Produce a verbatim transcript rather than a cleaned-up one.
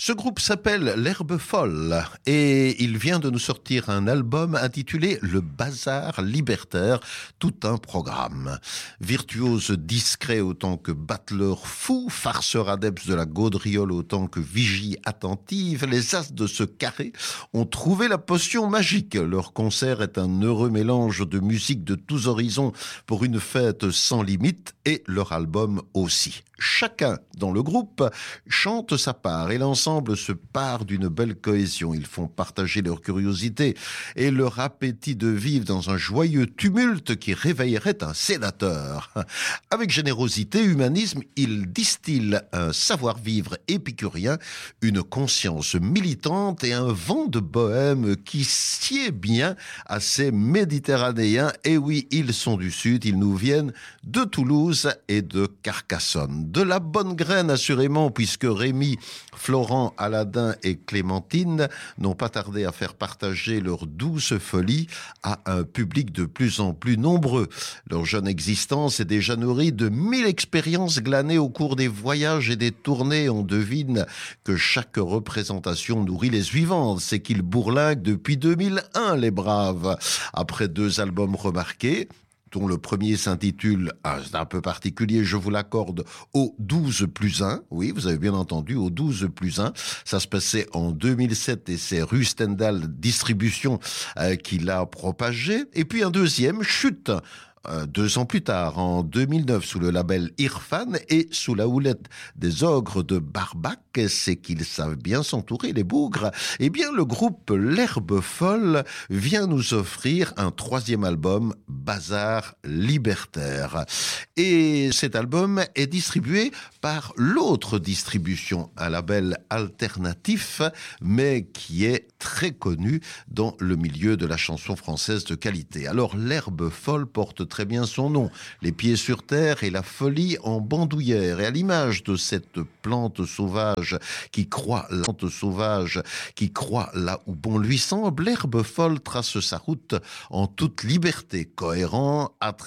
Ce groupe s'appelle L'Herbe Folle et il vient de nous sortir un album intitulé Le Bazar Libertaire, tout un programme. Virtuose discret autant que battleur fou, farceur adepte de la gaudriole autant que vigie attentive, les as de ce carré ont trouvé la potion magique. Leur concert est un heureux mélange de musique de tous horizons pour une fête sans limite et leur album aussi. Chacun dans le groupe chante sa part et l'ensemble se part d'une belle cohésion. Ils font partager leur curiosité et leur appétit de vivre dans un joyeux tumulte qui réveillerait un sénateur. Avec générosité, humanisme, ils distillent un savoir-vivre épicurien, une conscience militante et un vent de bohème qui sied bien à ces Méditerranéens. Et oui, ils sont du Sud, ils nous viennent de Toulouse et de Carcassonne. De la bonne graine assurément, puisque Rémi, Florent, Aladin et Clémentine n'ont pas tardé à faire partager leur douce folie à un public de plus en plus nombreux. Leur jeune existence est déjà nourrie de mille expériences glanées au cours des voyages et des tournées. On devine que chaque représentation nourrit les suivantes. C'est qu'ils bourlinguent depuis deux mille un, les braves. Après deux albums remarqués, dont le premier s'intitule, ah, c'est un peu particulier, je vous l'accorde, au douze plus un. Oui, vous avez bien entendu, au douze plus un. Ça se passait en deux mille sept et c'est Rue Stendhal Distribution euh, qui l'a propagé. Et puis un deuxième, Chute, Euh, deux ans plus tard, en deux mille neuf, sous le label Irfan et sous la houlette des ogres de Barbac, c'est qu'ils savent bien s'entourer, les bougres. Eh bien, le groupe L'Herbe Folle vient nous offrir un troisième album, Bazar Libertaire. Et cet album est distribué par l'autre distribution, un label alternatif, mais qui est très connu dans le milieu de la chanson française de qualité. Alors, L'Herbe Folle porte très bien son nom, les pieds sur terre et la folie en bandoulière. Et à l'image de cette plante sauvage qui croît, la plante sauvage qui croît là où bon lui semble, L'Herbe Folle trace sa route en toute liberté, cohérent,